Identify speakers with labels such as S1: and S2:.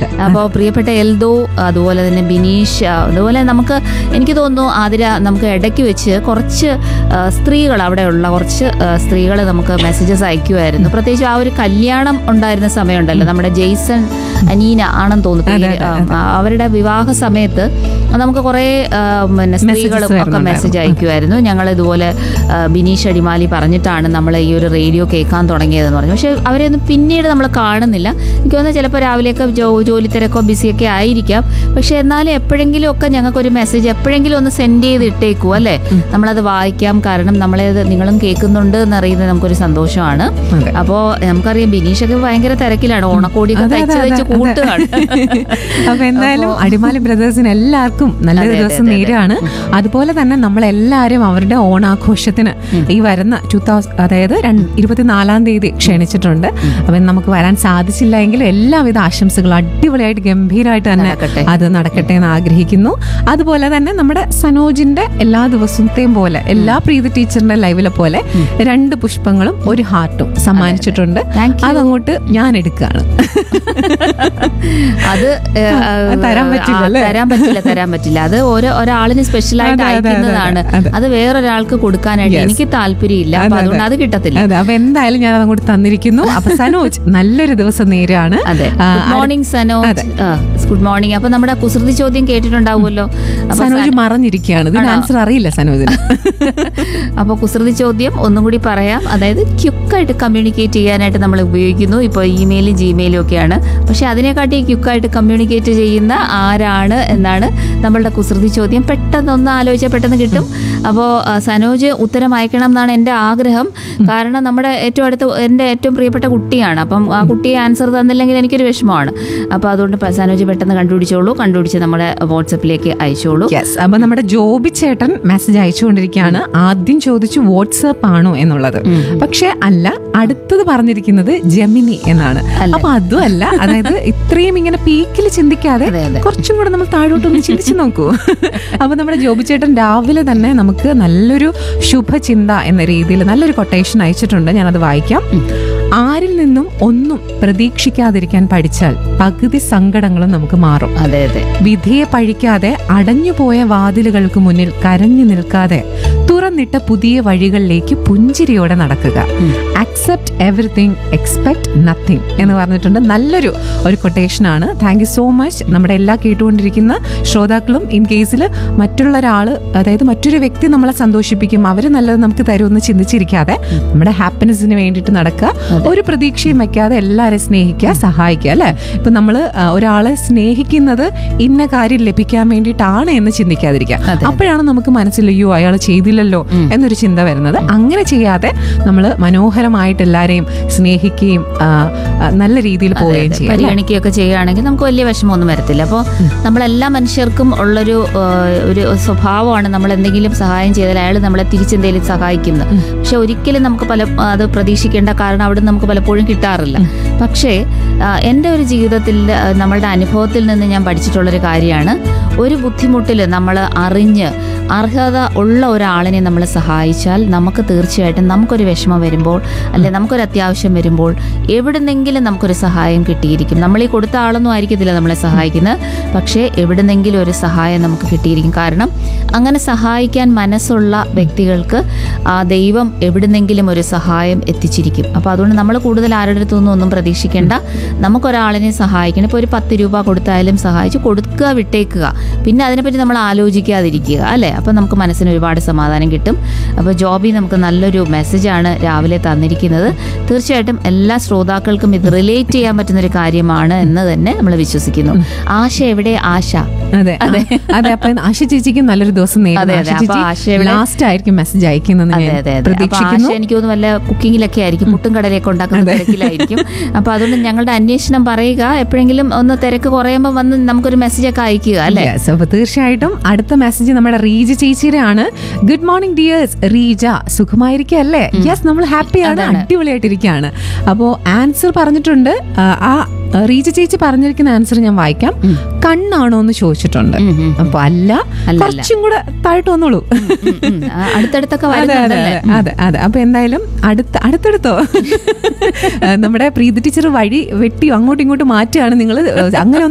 S1: അതെ.
S2: അപ്പോൾ പ്രിയപ്പെട്ട എൽദോ, അതുപോലെ തന്നെ ബിനീഷ്, അതുപോലെ നമുക്ക് എനിക്ക് തോന്നുന്നു ആതിര, നമുക്ക് ഇടയ്ക്ക് വെച്ച് കുറച്ച് സ്ത്രീകൾ, അവിടെയുള്ള കുറച്ച് സ്ത്രീകൾ നമുക്ക് മെസ്സേജസ് അയക്കുമായിരുന്നു. പ്രത്യേകിച്ച് ആ ഒരു കല്യാണം ഉണ്ടായിരുന്ന സമയമുണ്ടല്ലോ, നമ്മുടെ ജെയ്സൺ അനീന ആണെന്ന് തോന്നുന്നു, അവരുടെ വിവാഹ സമയത്ത് നമുക്ക് കുറേ പിന്നെ സ്ത്രീകളും ഒക്കെ മെസ്സേജ് അയക്കുമായിരുന്നു. ഞങ്ങൾ ഇതുപോലെ ബിനീഷ് അടിമാലി പറഞ്ഞിട്ടാണ് നമ്മൾ ഈ ഒരു റേഡിയോ കേൾക്കാൻ തുടങ്ങിയതെന്ന് പറഞ്ഞു. പക്ഷെ അവരെയൊന്നും പിന്നീട് നമ്മൾ കാണുന്നില്ല. എനിക്ക് തോന്നുന്നു ചിലപ്പോൾ രാവിലെയൊക്കെ ജോലി തിരക്കോ ബിസിയൊക്കെ ആയിരിക്കാം. പക്ഷെ എന്നാലും എപ്പോഴെങ്കിലും ഒക്കെ ഞങ്ങൾക്കൊരു മെസ്സേജ് എപ്പോഴെങ്കിലും ഒന്ന് സെൻഡ് ചെയ്ത് ഇട്ടേക്കും അല്ലേ, നമ്മളത് വായിക്കാം. കാരണം നമ്മളത് നിങ്ങളും കേൾക്കുന്നുണ്ട് എന്നറിയുന്നത് നമുക്കൊരു സന്തോഷമാണ്. അപ്പോൾ നമുക്കറിയാം ബിനീഷൊക്കെ ഭയങ്കര തിരക്കിലാണ്, ഓണക്കോടിയൊക്കെ തയ്ച്ച് കൂട്ടുകയാണ്.
S1: അപ്പൊ എന്തായാലും അടിമാലി ബ്രദേഴ്സിന് എല്ലാവർക്കും നല്ലൊരു ദിവസം നേരാണ്. അതുപോലെ തന്നെ നമ്മളെല്ലാവരും അവരുടെ ഓണാഘോഷത്തിന് ഈ വരുന്ന 24-ാം തീയതി ക്ഷണിച്ചിട്ടുണ്ട്. അപ്പം നമുക്ക് വരാൻ സാധിച്ചില്ല എങ്കിലും എല്ലാവിധ ആശംസകളും, അടിപൊളിയായിട്ട് ഗംഭീരമായിട്ട് തന്നെ അത് നടക്കട്ടെ എന്ന് ആഗ്രഹിക്കുന്നു. അതുപോലെ തന്നെ നമ്മുടെ സനോജിന്റെ എല്ലാ ദിവസത്തെയും പോലെ, എല്ലാ പ്രീതി ടീച്ചറിന്റെ ലൈവിലെ പോലെ 2 പുഷ്പങ്ങളും 1 ഹാർട്ടും സമ്മാനിച്ചിട്ടുണ്ട്. അതങ്ങോട്ട് ഞാൻ എടുക്കുകയാണ്.
S2: അത് തരാൻ പറ്റില്ല. അത് ഒരാളിന് സ്പെഷ്യലായിട്ട് അയക്കുന്നതാണ്. അത് വേറൊരാൾക്ക് കൊടുക്കാനായിട്ട് എനിക്ക് താല്പര്യമില്ല. അപ്പൊ അതുകൊണ്ട് അത് കിട്ടത്തില്ല.
S1: അപ്പൊ എന്തായാലും ഞാൻ അതങ്ങോട്ട് തന്നിരിക്കുന്നു. അപ്പൊ സനോജ് നല്ലൊരു ദിവസം നേരാണ്.
S2: Good morning Sanoj. Good morning. അപ്പൊ നമ്മുടെ കുസൃതി ചോദ്യം കേട്ടിട്ടുണ്ടാവുമല്ലോ.
S1: സനോജ് മറഞ്ഞിരിക്കുകയാണ്, ഇതിന് ആൻസർ അറിയില്ല സനോജിന്.
S2: അപ്പൊ കുസൃതി ചോദ്യം ഒന്നും കൂടി പറയാം. അതായത് ക്യുക്കായിട്ട് കമ്മ്യൂണിക്കേറ്റ് ചെയ്യാനായിട്ട് നമ്മൾ ഉപയോഗിക്കുന്നു. ഇപ്പോൾ ഇമെയിലും ജിമെയിലും ഒക്കെയാണ്. പക്ഷെ അതിനെക്കാട്ടി ക്യുക്കായിട്ട് കമ്മ്യൂണിക്കേറ്റ് ചെയ്യുന്ന ആരാണ് എന്നാണ് നമ്മളുടെ കുസൃതി ചോദ്യം. പെട്ടെന്നൊന്ന് ആലോചിച്ചാൽ പെട്ടെന്ന് കിട്ടും. അപ്പോൾ സനോജ് ഉത്തരം അയക്കണം എന്നാണ് എൻ്റെ ആഗ്രഹം. കാരണം നമ്മുടെ എൻ്റെ ഏറ്റവും പ്രിയപ്പെട്ട കുട്ടിയാണ്. അപ്പം ആ കുട്ടിയെ ആൻസർ തന്നില്ലെങ്കിൽ എനിക്കൊരു വിഷമമാണ്. അപ്പോൾ അതുകൊണ്ട് സനോജ് പെട്ടെന്ന് കണ്ടുപിടിച്ച് നമ്മുടെ വാട്സപ്പിലേക്ക് അയച്ചോളൂ.
S1: അപ്പൊ നമ്മുടെ ജോബി ചേട്ടൻ മെസ്സേജ് അയച്ചുകൊണ്ടിരിക്കുകയാണ്. ആദ്യം ചോദിച്ചു വാട്സാപ്പ് ആണോ എന്നുള്ളത്. പക്ഷെ അല്ല, അടുത്തത് പറഞ്ഞിരിക്കുന്നത് ജെമിനി എന്നാണ്. അപ്പൊ അതും അല്ല. അതായത് ഇത്രയും ഇങ്ങനെ പീക്കിൽ ചിന്തിക്കാതെ കുറച്ചും കൂടെ നമ്മൾ താഴോട്ടൊന്ന് ചിന്തിച്ചു നോക്കൂ. അപ്പൊ നമ്മുടെ ജോബി ചേട്ടൻ രാവിലെ തന്നെ നമുക്ക് നല്ലൊരു ശുഭചിന്ത എന്ന രീതിയിൽ നല്ലൊരു കൊട്ടേഷൻ അയച്ചിട്ടുണ്ട്. ഞാനത് വായിക്കാം. ആരിൽ നിന്നും ഒന്നും പ്രതീക്ഷിക്കാതിരിക്കാൻ പഠിച്ചാൽ പകുതി സങ്കടങ്ങളും നമുക്ക് മാറും. വിധിയെ പഴിക്കാതെ അടഞ്ഞുപോയ വാതിലുകൾക്ക് മുന്നിൽ കരഞ്ഞു നിൽക്കാതെ തുറന്നിട്ട പുതിയ വഴികളിലേക്ക് പുഞ്ചിരിയോടെ നടക്കുക. അക്സെപ്റ്റ് എവറിത്തിങ്, എക്സ്പെക്ട് നത്തിങ് എന്ന് പറഞ്ഞിട്ടുണ്ട്. നല്ലൊരു കൊട്ടേഷനാണ്. Thank you so much. നമ്മുടെ എല്ലാ കേട്ടുകൊണ്ടിരിക്കുന്ന ശ്രോതാക്കളും ഇൻ കേസിൽ മറ്റുള്ള ഒരാള്, അതായത് മറ്റൊരു വ്യക്തി നമ്മളെ സന്തോഷിപ്പിക്കും, അവര് നല്ലത് നമുക്ക് തരുമെന്ന് ചിന്തിച്ചിരിക്കാതെ നമ്മുടെ ഹാപ്പിനെസ്സിന് വേണ്ടിയിട്ട് നടക്കുക. ഒരു പ്രതീക്ഷയും വെക്കാതെ എല്ലാവരെയും സ്നേഹിക്കുക, സഹായിക്കുക അല്ലെ. ഇപ്പൊ നമ്മള് ഒരാളെ സ്നേഹിക്കുന്നത് ഇന്ന കാര്യം ലഭിക്കാൻ വേണ്ടിയിട്ടാണ് എന്ന് ചിന്തിക്കാതിരിക്കുക. അപ്പോഴാണ് നമുക്ക് മനസ്സിൽ അയ്യോ അയാൾ ചെയ്തില്ലല്ലോ എന്നൊരു ചിന്ത വരുന്നത്. അങ്ങനെ ചെയ്യാതെ നമ്മൾ മനോഹരമായിട്ട് എല്ലാരെയും സ്നേഹിക്കുകയും നല്ല രീതിയിൽ പോവുകയും ചെയ്യും,
S2: പരിഗണിക്കുകയൊക്കെ ചെയ്യുകയാണെങ്കിൽ നമുക്ക് വലിയ വിഷമമൊന്നും വരത്തില്ല. അപ്പോൾ നമ്മളെല്ലാ മനുഷ്യർക്കും ഉള്ളൊരു സ്വഭാവമാണ്, നമ്മൾ എന്തെങ്കിലും സഹായം ചെയ്താൽ അയാൾ നമ്മളെ തിരിച്ചെന്തെങ്കിലും സഹായിക്കുന്നത്. പക്ഷെ ഒരിക്കലും നമുക്ക് അത് പ്രതീക്ഷിക്കേണ്ട, കാരണം അവിടെ നമുക്ക് പലപ്പോഴും കിട്ടാറില്ല. പക്ഷേ എൻ്റെ ഒരു ജീവിതത്തിൽ നമ്മളുടെ അനുഭവത്തിൽ നിന്ന് ഞാൻ പഠിച്ചിട്ടുള്ളൊരു കാര്യമാണ്, ഒരു ബുദ്ധിമുട്ടിൽ നമ്മൾ അറിഞ്ഞ് അർഹത ഉള്ള ഒരാളിനെ നമ്മൾ സഹായിച്ചാൽ നമുക്ക് തീർച്ചയായിട്ടും നമുക്കൊരു വിഷമം വരുമ്പോൾ അല്ലെ നമുക്കൊരു അത്യാവശ്യം വരുമ്പോൾ എവിടുന്നെങ്കിലും നമുക്കൊരു സഹായം കിട്ടിയിരിക്കും. നമ്മൾ ഈ കൊടുത്ത ആളൊന്നും ആയിരിക്കത്തില്ല നമ്മളെ സഹായിക്കുന്നത്, പക്ഷേ എവിടുന്നെങ്കിലും ഒരു സഹായം നമുക്ക് കിട്ടിയിരിക്കും. കാരണം അങ്ങനെ സഹായിക്കാൻ മനസ്സുള്ള വ്യക്തികൾക്ക് ആ ദൈവം എവിടുന്നെങ്കിലും ഒരു സഹായം എത്തിച്ചിരിക്കും. അപ്പോൾ അതുകൊണ്ട് നമ്മൾ കൂടുതൽ ആരുടെ അടുത്തൊന്നും ഒന്നും പ്രതീക്ഷിക്കേണ്ട. നമുക്കൊരാളിനെ സഹായിക്കണം. ഇപ്പോൾ ഒരു 10 രൂപ കൊടുത്തായാലും സഹായിച്ച് കൊടുക്കുക, വിട്ടേക്കുക. പിന്നെ അതിനെപ്പറ്റി നമ്മൾ ആലോചിക്കാതിരിക്കുക അല്ലേ. അപ്പോൾ നമുക്ക് മനസ്സിന് ഒരുപാട് സമാധാനം കിട്ടും. അപ്പോൾ ജോബി നമുക്ക് നല്ലൊരു മെസ്സേജാണ് രാവിലെ തന്നിരിക്കുന്നത്. തീർച്ചയായിട്ടും എല്ലാ ശ്രോതാക്കൾക്കും ഇത് റിലേറ്റ് ചെയ്യാൻ പറ്റുന്നൊരു കാര്യമാണ് എന്ന് തന്നെ നമ്മൾ വിശ്വസിക്കുന്നു. ആശ എവിടെ? ആശ
S1: അതെ അതെ അതെ. അപ്പൊ ആശ ചേച്ചിക്ക് നല്ലൊരു ദിവസം ലാസ്റ്റ് ആയിരിക്കും മെസ്സേജ് അയക്കുന്നത്.
S2: എനിക്ക് തോന്നുന്നു വല്ല കുക്കിങ്ങിലൊക്കെ ആയിരിക്കും, പുട്ടും കടലൊക്കെ ഉണ്ടാക്കുന്ന തിരക്കിലായിരിക്കും. അപ്പൊ അതുകൊണ്ട് ഞങ്ങളുടെ അന്വേഷണം പറയുക. എപ്പോഴെങ്കിലും ഒന്ന് തിരക്ക് കുറയുമ്പോൾ വന്ന് നമുക്കൊരു മെസ്സേജ് ഒക്കെ അയക്കുക അല്ലേ.
S1: അപ്പൊ തീർച്ചയായിട്ടും അടുത്ത മെസ്സേജ് നമ്മുടെ റീജ ചേച്ചിയുടെ ആണ്. Good morning dears. റീജ സുഖമായിരിക്കുക അല്ലേ? യെസ്, നമ്മൾ ഹാപ്പിയാണ്, അടിപൊളിയായിട്ടിരിക്കുകയാണ്. അപ്പോ ആൻസർ പറഞ്ഞിട്ടുണ്ട്. ആ റീജ ചേച്ചി പറഞ്ഞിരിക്കുന്ന ആൻസർ ഞാൻ വായിക്കാം. കണ്ണാണോ എന്ന് ചോദിച്ചിട്ടുണ്ട്. അപ്പൊ അല്ല, കുറച്ചും കൂടെ താഴ്ത്തു വന്നോളൂ.
S2: അടുത്തടുത്തൊക്കെ
S1: അതെ അതെ. അപ്പൊ എന്തായാലും അടുത്തടുത്തോ നമ്മുടെ പ്രീതി ടീച്ചർ വഴി വെട്ടിയോ അങ്ങോട്ടും ഇങ്ങോട്ടും മാറ്റുകയാണ് നിങ്ങൾ. അങ്ങനെ